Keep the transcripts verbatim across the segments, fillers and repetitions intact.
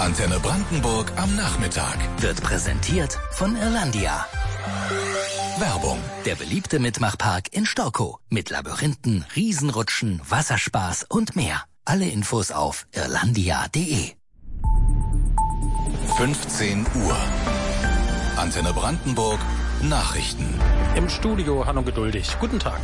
Antenne Brandenburg am Nachmittag. Wird präsentiert von Irlandia. Werbung. Der beliebte Mitmachpark in Storkow. Mit Labyrinthen, Riesenrutschen, Wasserspaß und mehr. Alle Infos auf irlandia punkt de. fünfzehn Uhr. Antenne Brandenburg Nachrichten. Im Studio Hanno Geduldig. Guten Tag.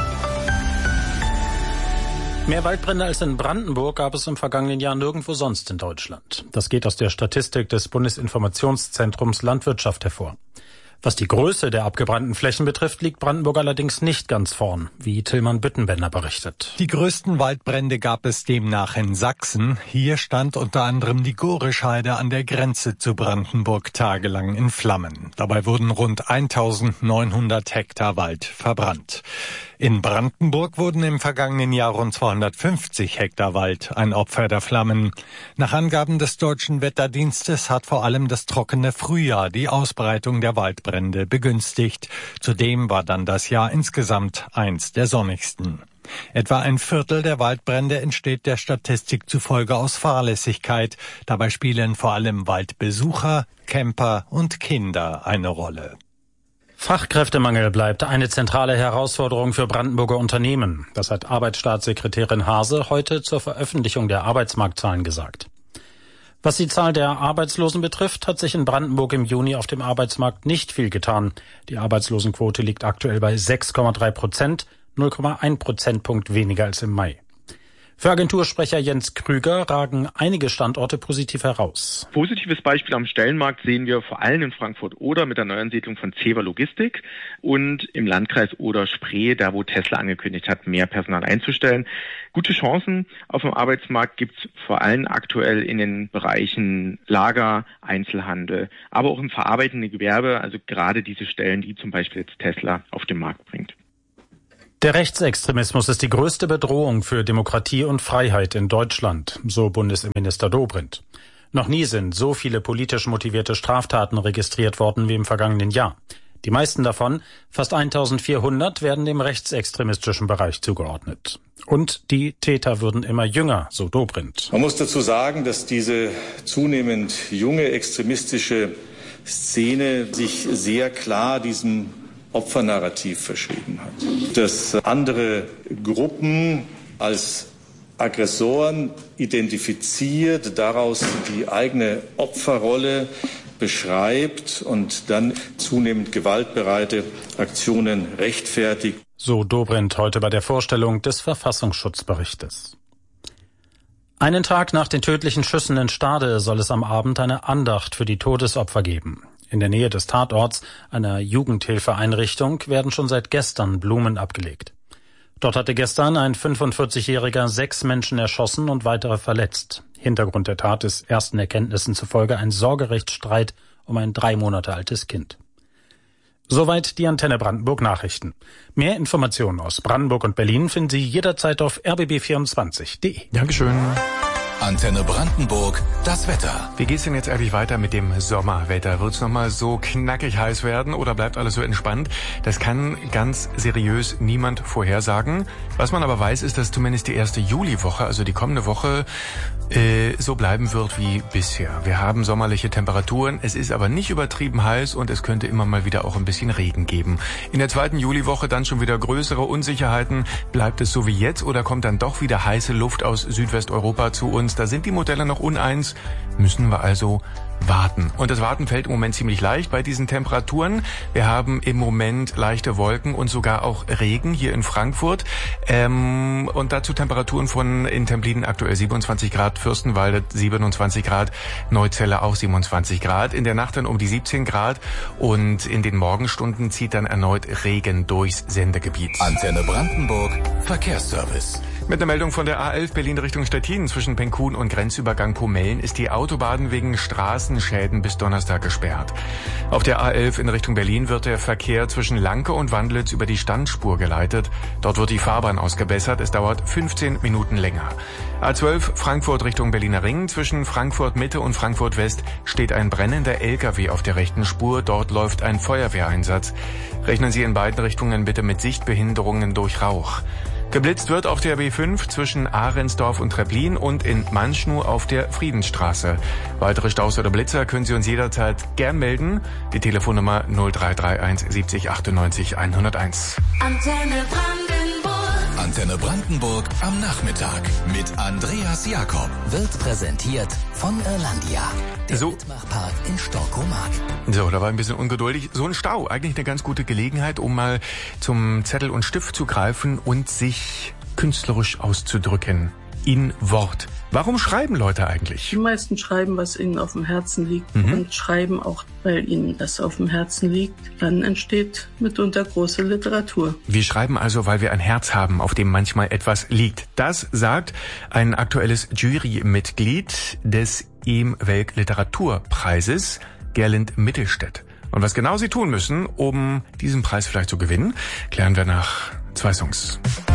Mehr Waldbrände als in Brandenburg gab es im vergangenen Jahr nirgendwo sonst in Deutschland. Das geht aus der Statistik des Bundesinformationszentrums Landwirtschaft hervor. Was die Größe der abgebrannten Flächen betrifft, liegt Brandenburg allerdings nicht ganz vorn, wie Tillmann Büttenbender berichtet. Die größten Waldbrände gab es demnach in Sachsen. Hier stand unter anderem die Gorischheide an der Grenze zu Brandenburg tagelang in Flammen. Dabei wurden rund eintausendneunhundert Hektar Wald verbrannt. In Brandenburg wurden im vergangenen Jahr rund zweihundertfünfzig Hektar Wald ein Opfer der Flammen. Nach Angaben des Deutschen Wetterdienstes hat vor allem das trockene Frühjahr die Ausbreitung der Waldbrände begünstigt. Zudem war dann das Jahr insgesamt eins der sonnigsten. Etwa ein Viertel der Waldbrände entsteht der Statistik zufolge aus Fahrlässigkeit. Dabei spielen vor allem Waldbesucher, Camper und Kinder eine Rolle. Fachkräftemangel bleibt eine zentrale Herausforderung für Brandenburger Unternehmen. Das hat Arbeitsstaatssekretärin Hase heute zur Veröffentlichung der Arbeitsmarktzahlen gesagt. Was die Zahl der Arbeitslosen betrifft, hat sich in Brandenburg im Juni auf dem Arbeitsmarkt nicht viel getan. Die Arbeitslosenquote liegt aktuell bei sechs Komma drei Prozent, null Komma eins Prozentpunkt weniger als im Mai. Für Agentursprecher Jens Krüger ragen einige Standorte positiv heraus. Positives Beispiel am Stellenmarkt sehen wir vor allem in Frankfurt-Oder mit der Neuansiedlung von Zewa Logistik und im Landkreis Oder-Spree, da wo Tesla angekündigt hat, mehr Personal einzustellen. Gute Chancen auf dem Arbeitsmarkt gibt es vor allem aktuell in den Bereichen Lager, Einzelhandel, aber auch im verarbeitenden Gewerbe, also gerade diese Stellen, die zum Beispiel jetzt Tesla auf den Markt bringt. Der Rechtsextremismus ist die größte Bedrohung für Demokratie und Freiheit in Deutschland, so Bundesinnenminister Dobrindt. Noch nie sind so viele politisch motivierte Straftaten registriert worden wie im vergangenen Jahr. Die meisten davon, fast eintausendvierhundert, werden dem rechtsextremistischen Bereich zugeordnet. Und die Täter würden immer jünger, so Dobrindt. Man muss dazu sagen, dass diese zunehmend junge extremistische Szene sich sehr klar diesem Opfernarrativ verschrieben hat. Dass andere Gruppen als Aggressoren identifiziert, daraus die eigene Opferrolle beschreibt und dann zunehmend gewaltbereite Aktionen rechtfertigt. So Dobrindt heute bei der Vorstellung des Verfassungsschutzberichtes. Einen Tag nach den tödlichen Schüssen in Stade soll es am Abend eine Andacht für die Todesopfer geben. In der Nähe des Tatorts, einer Jugendhilfeeinrichtung, werden schon seit gestern Blumen abgelegt. Dort hatte gestern ein fünfundvierzigjähriger sechs Menschen erschossen und weitere verletzt. Hintergrund der Tat ist ersten Erkenntnissen zufolge ein Sorgerechtsstreit um ein drei Monate altes Kind. Soweit die Antenne Brandenburg Nachrichten. Mehr Informationen aus Brandenburg und Berlin finden Sie jederzeit auf r b b vierundzwanzig punkt de. Dankeschön. Antenne Brandenburg, das Wetter. Wie geht's denn jetzt eigentlich weiter mit dem Sommerwetter? Wird's nochmal so knackig heiß werden oder bleibt alles so entspannt? Das kann ganz seriös niemand vorhersagen. Was man aber weiß, ist, dass zumindest die erste Juliwoche, also die kommende Woche, äh, so bleiben wird wie bisher. Wir haben sommerliche Temperaturen, es ist aber nicht übertrieben heiß und es könnte immer mal wieder auch ein bisschen Regen geben. In der zweiten Juliwoche dann schon wieder größere Unsicherheiten. Bleibt es so wie jetzt oder kommt dann doch wieder heiße Luft aus Südwesteuropa zu uns? Da sind die Modelle noch uneins, müssen wir also warten. Und das Warten fällt im Moment ziemlich leicht bei diesen Temperaturen. Wir haben im Moment leichte Wolken und sogar auch Regen hier in Frankfurt. Ähm, und dazu Temperaturen von in Templin aktuell siebenundzwanzig Grad, Fürstenwalde siebenundzwanzig Grad, Neuzelle auch siebenundzwanzig Grad. In der Nacht dann um die siebzehn Grad und in den Morgenstunden zieht dann erneut Regen durchs Sendegebiet. Antenne Brandenburg, Verkehrsservice. Mit einer Meldung von der A elf Berlin Richtung Stettin zwischen Penkun und Grenzübergang Pomellen ist die Autobahn wegen Straßenschäden bis Donnerstag gesperrt. Auf der A elf in Richtung Berlin wird der Verkehr zwischen Lanke und Wandlitz über die Standspur geleitet. Dort wird die Fahrbahn ausgebessert. Es dauert fünfzehn Minuten länger. A zwölf Frankfurt Richtung Berliner Ring. Zwischen Frankfurt Mitte und Frankfurt West steht ein brennender L K W auf der rechten Spur. Dort läuft ein Feuerwehreinsatz. Rechnen Sie in beiden Richtungen bitte mit Sichtbehinderungen durch Rauch. Geblitzt wird auf der B fünf zwischen Ahrensdorf und Treplin und in Manschnu auf der Friedensstraße. Weitere Staus oder Blitzer können Sie uns jederzeit gern melden. Die Telefonnummer null drei drei eins siebzig achtundneunzig hunderteins. Antenne Brandenburg. Antenne Brandenburg am Nachmittag mit Andreas Jakob. Wird präsentiert von Irlandia. Der So. Mitmachpark in Storkomark. So, da war ein bisschen ungeduldig. So ein Stau, eigentlich eine ganz gute Gelegenheit, um mal zum Zettel und Stift zu greifen und sich künstlerisch auszudrücken. In Wort. Warum schreiben Leute eigentlich? Die meisten schreiben, was ihnen auf dem Herzen liegt Mhm. und schreiben auch, weil ihnen das auf dem Herzen liegt. Dann entsteht mitunter große Literatur. Wir schreiben also, weil wir ein Herz haben, auf dem manchmal etwas liegt. Das sagt ein aktuelles Jurymitglied des E M Welk Literaturpreises, Gerlind Mittelstädt. Und was genau Sie tun müssen, um diesen Preis vielleicht zu gewinnen, klären wir nach zwei Songs.